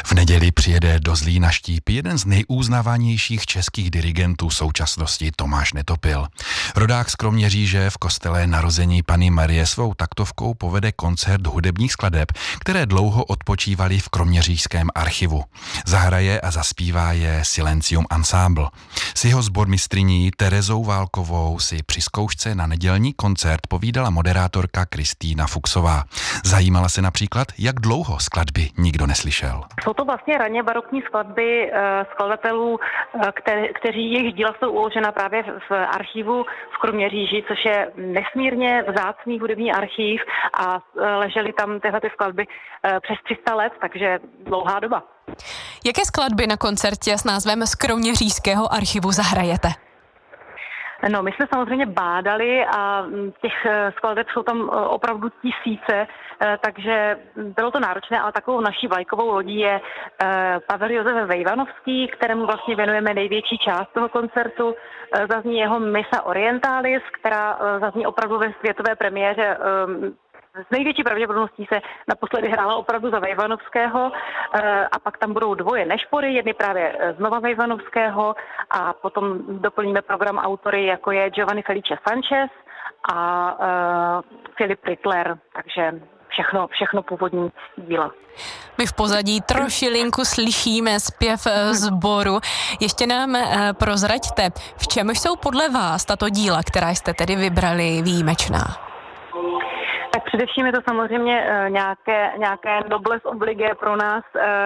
V neděli přijede do Zlína Štípy jeden z nejuznávanějších českých dirigentů současnosti Tomáš Netopil. Rodák z Kroměříže v kostele Narození Panny Marie svou taktovkou povede koncert hudebních skladeb, které dlouho odpočívaly v kroměřížském archivu. Zahraje a zaspívá je Silencium Ensemble. S jeho sbormistryní Terezou Válkovou si při zkoušce na nedělní koncert povídala moderátorka Kristýna Fuchsová. Zajímala se například, jak dlouho skladby nikdo neslyšel. Jsou to vlastně raně barokní skladby skladatelů, kteří jejich díla jsou uložena právě v archivu v Kroměříži, což je nesmírně vzácný hudební archiv a ležely tam tyhle skladby přes 300 let, takže dlouhá doba. Jaké skladby na koncertě s názvem Z Kroměřížského archivu zahrajete? No, my jsme samozřejmě bádali a těch skladeb jsou tam opravdu tisíce, takže bylo to náročné, ale takovou naší vlajkovou lodí je Pavel Josef Vejvanovský, kterému vlastně věnujeme největší část toho koncertu. Zazní jeho Missa Orientalis, která zazní opravdu ve světové premiéře. S největší pravděpodobností se naposledy hrála opravdu za Vejvanovského a pak tam budou dvoje nešpory, jedny právě znova Vejvanovského a potom doplníme program autory, jako je Giovanni Felice Sanchez a Filip Rittler, takže všechno původní díla. My v pozadí trošilinku slyšíme zpěv sboru. Ještě nám prozraďte, v čem jsou podle vás tato díla, která jste tedy vybrali, výjimečná? Tak především je to samozřejmě nějaké noblesse obligé pro nás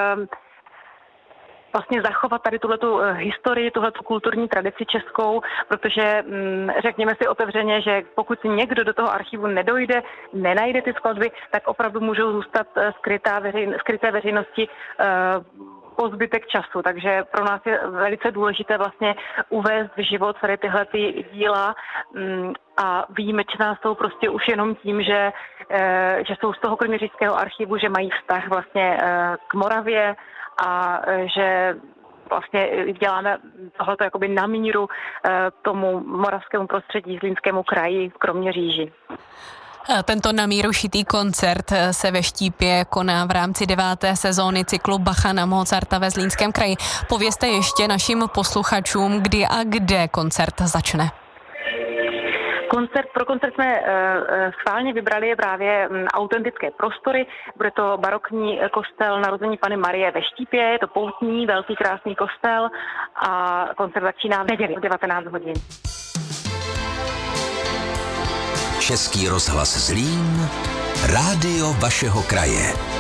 vlastně zachovat tady tuhletu historii, tuhletu kulturní tradici českou, protože řekněme si otevřeně, že pokud si někdo do toho archivu nedojde, nenajde ty skladby, tak opravdu můžou zůstat skryté veřejnosti po zbytek času, takže pro nás je velice důležité vlastně uvést v život tady tyhle ty díla a výjimečná jsou prostě už jenom tím, že jsou z toho kroměřížského archivu, že mají vztah vlastně k Moravě a že vlastně děláme tohleto jakoby na míru tomu moravskému prostředí, Zlínskému kraji v Kroměříži. Tento na míru šitý koncert se ve Štípě koná v rámci 9. sezóny cyklu Bacha na Mozarta ve Zlínském kraji. Povězte ještě našim posluchačům, kdy a kde koncert začne. Pro koncert jsme schválně vybrali právě autentické prostory. Bude to barokní kostel Narození Panny Marie ve Štípě, je to poutní, velký krásný kostel a koncert začíná v neděli v 19 hodin. Český rozhlas Zlín, rádio vašeho kraje.